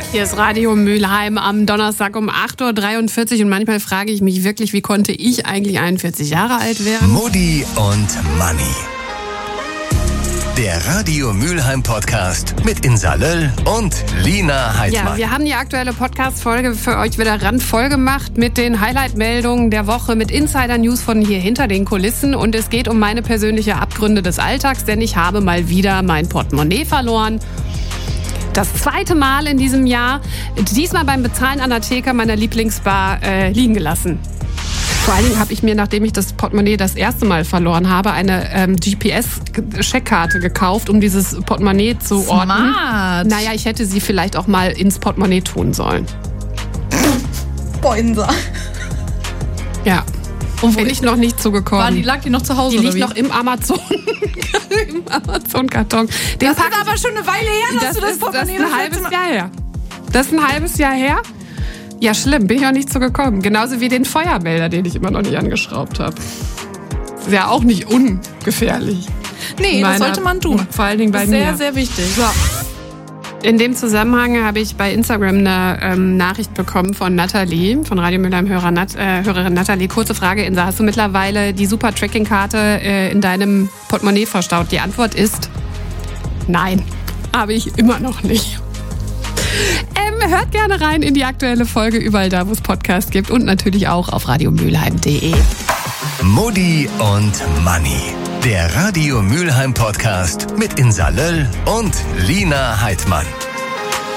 Hier ist Radio Mülheim am Donnerstag um 8.43 Uhr und manchmal frage ich mich wirklich, wie konnte ich eigentlich 41 Jahre alt werden? Mutti und Manni. Der Radio Mülheim Podcast mit Insa Löll und Lina Heidmann. Ja, wir haben die aktuelle Podcast-Folge für euch wieder randvoll gemacht mit den Highlight-Meldungen der Woche, mit Insider-News von hier hinter den Kulissen. Und es geht um meine persönlichen Abgründe des Alltags, denn ich habe mal wieder mein Portemonnaie verloren. Das zweite Mal in diesem Jahr, diesmal beim Bezahlen an der Theke meiner Lieblingsbar liegen gelassen. Vor allen Dingen habe ich mir, nachdem ich das Portemonnaie das erste Mal verloren habe, eine GPS-Checkkarte gekauft, um dieses Portemonnaie zu orten. Smart. Naja, ich hätte sie vielleicht auch mal ins Portemonnaie tun sollen. Boah, Insa. Ja. Und bin ich noch nicht zugekommen. Lag die noch zu Hause? Die liegt oder wie? noch im Amazon. Im Amazon-Karton. Das ist aber schon eine Weile her, dass du das Portemonnaie Das ist ein halbes Jahr her. Das ist ein halbes Jahr her? Ja, schlimm, bin ich auch nicht zugekommen. Genauso wie den Feuermelder, den ich immer noch nicht angeschraubt habe. Ist ja auch nicht ungefährlich. Nee, das sollte man tun. Vor allen Dingen bei das ist mir. sehr, sehr wichtig. So. In dem Zusammenhang habe ich bei Instagram eine Nachricht bekommen von Nathalie, von Radio Mülheim Hörerin Nathalie. Kurze Frage, Insa, hast du mittlerweile die super Tracking-Karte in deinem Portemonnaie verstaut? Die Antwort ist nein, habe ich immer noch nicht. Hört gerne rein in die aktuelle Folge, überall da, wo es Podcasts gibt und natürlich auch auf radiomülheim.de. Mutti und Manni. Der Radio Mülheim Podcast mit Insa Löll und Lina Heidmann.